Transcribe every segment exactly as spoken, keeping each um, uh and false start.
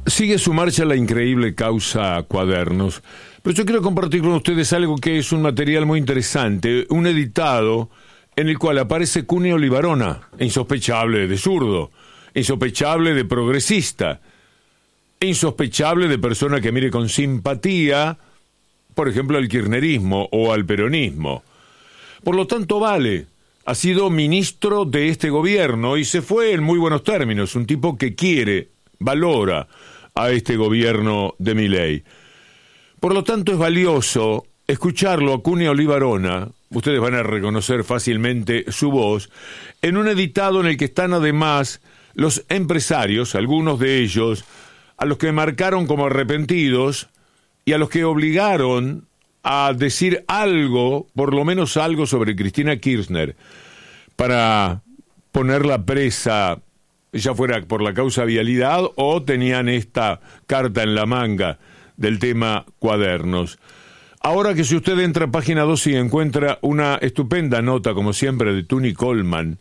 Sigue su marcha la increíble causa Cuadernos, pero yo quiero compartir con ustedes algo que es un material muy interesante, un editado en el cual aparece Cuneo Libarona, insospechable de zurdo, insospechable de progresista, insospechable de persona que mire con simpatía, por ejemplo, al kirchnerismo o al peronismo. Por lo tanto, vale, ha sido ministro de este gobierno y se fue en muy buenos términos, un tipo que quiere, valora a este gobierno de Milei. Por lo tanto, es valioso escucharlo a Cuneo Libarona, ustedes van a reconocer fácilmente su voz, en un editado en el que están además los empresarios, algunos de ellos, a los que marcaron como arrepentidos y a los que obligaron a decir algo, por lo menos algo, sobre Cristina Kirchner, para ponerla presa, ya fuera por la causa vialidad o tenían esta carta en la manga del tema Cuadernos. Ahora que si usted entra a página dos y encuentra una estupenda nota, como siempre, de Tuni Coleman,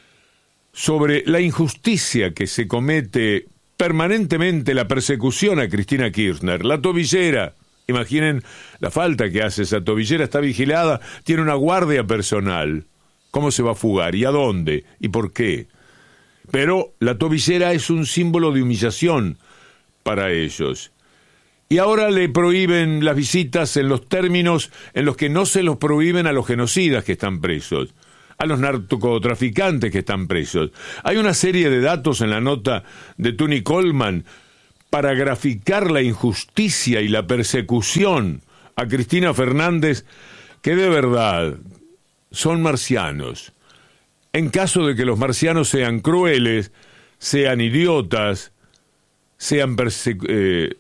sobre la injusticia que se comete permanentemente, la persecución a Cristina Kirchner, la tobillera. Imaginen la falta que hace esa tobillera, está vigilada, tiene una guardia personal. ¿Cómo se va a fugar? ¿Y a dónde? ¿Y por qué? Pero la tobillera es un símbolo de humillación para ellos. Y ahora le prohíben las visitas en los términos en los que no se los prohíben a los genocidas que están presos, a los narcotraficantes que están presos. Hay una serie de datos en la nota de Tuni Coleman para graficar la injusticia y la persecución a Cristina Fernández, que de verdad son marcianos. En caso de que los marcianos sean crueles, sean idiotas, sean perse- eh,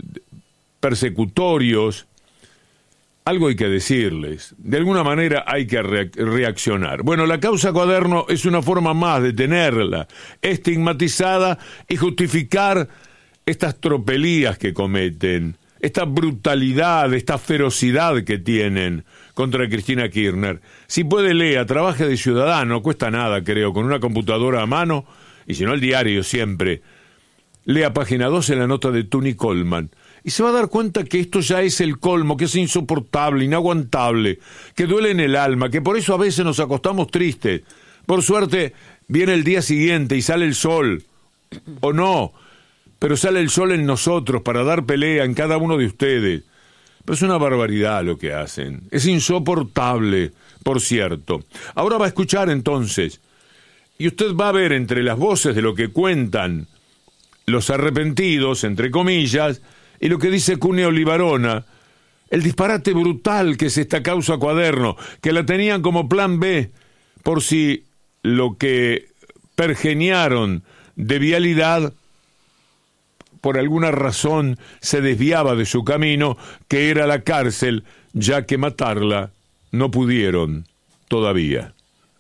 persecutorios, algo hay que decirles. De alguna manera hay que re- reaccionar. Bueno, la causa Cuaderno es una forma más de tenerla estigmatizada y justificar estas tropelías que cometen, esta brutalidad, esta ferocidad que tienen contra Cristina Kirchner. Si puede, lea, trabaje de ciudadano, cuesta nada, creo, con una computadora a mano, y si no, el diario siempre. Lea página dos en la nota de Tuni Coleman, y se va a dar cuenta que esto ya es el colmo, que es insoportable, inaguantable, que duele en el alma, que por eso a veces nos acostamos tristes. Por suerte, viene el día siguiente y sale el sol, o no, pero sale el sol en nosotros para dar pelea en cada uno de ustedes. Pero es una barbaridad lo que hacen. Es insoportable, por cierto. Ahora va a escuchar entonces, y usted va a ver entre las voces de lo que cuentan los arrepentidos, entre comillas, y lo que dice Cuneo Libarona, el disparate brutal que es esta causa Cuaderno, que la tenían como plan B, por si lo que pergeniaron de vialidad por alguna razón se desviaba de su camino, que era la cárcel, ya que matarla no pudieron todavía.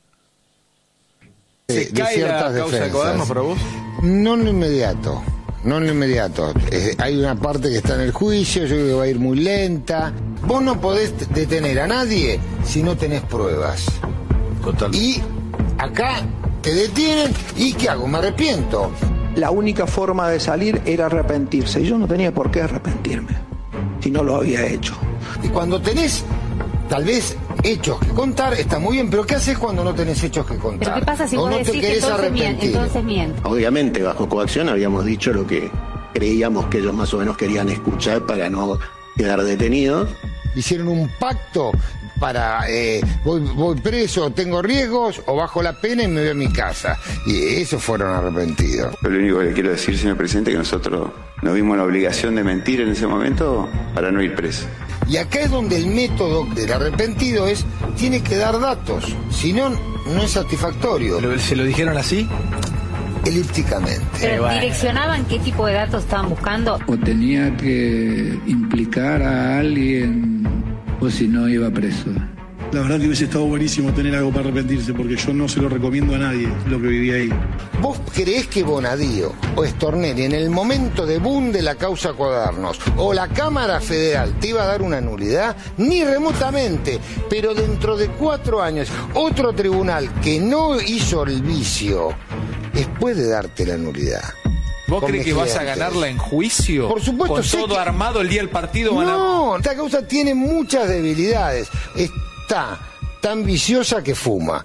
¿Se cae la causa de Cuadernos para vos? No en lo inmediato, no en lo inmediato. Eh, hay una parte que está en el juicio, yo creo que va a ir muy lenta. Vos no podés detener a nadie si no tenés pruebas. Total. Y acá te detienen, ¿y qué hago? Me arrepiento. La única forma de salir era arrepentirse. Y yo no tenía por qué arrepentirme si no lo había hecho. Y cuando tenés, tal vez, hechos que contar, está muy bien, pero ¿qué haces cuando no tenés hechos que contar? ¿Pero qué pasa si o vos no decís te que querés entonces miente, arrepentir? entonces miente? Obviamente, bajo coacción habíamos dicho lo que creíamos que ellos más o menos querían escuchar para no quedar detenidos. Hicieron un pacto para, eh, voy, voy preso, tengo riesgos, o bajo la pena y me voy a mi casa. Y esos fueron arrepentidos. Lo único que le quiero decir, señor presidente, es que nosotros nos vimos la obligación de mentir en ese momento para no ir preso. Y acá es donde el método del arrepentido es, tiene que dar datos, si no, no es satisfactorio. ¿Pero se lo dijeron así? Elípticamente. ¿Pero Eh, bueno. direccionaban qué tipo de datos estaban buscando? O tenía que implicar a alguien, o si no iba preso. La verdad que hubiese estado buenísimo tener algo para arrepentirse, porque yo no se lo recomiendo a nadie lo que viví ahí. ¿Vos creés que Bonadío o Stornelli en el momento de boom de la causa Cuadernos o la Cámara Federal te iba a dar una nulidad? Ni remotamente, pero dentro de cuatro años otro tribunal que no hizo el vicio puede darte la nulidad. ¿Vos con crees que mis vas a clientes. ganarla en juicio? Por supuesto, con sé todo que- armado el día del partido. Van a... No, esta causa tiene muchas debilidades. Está tan viciosa que fuma.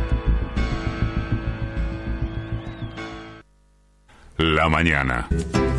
La mañana.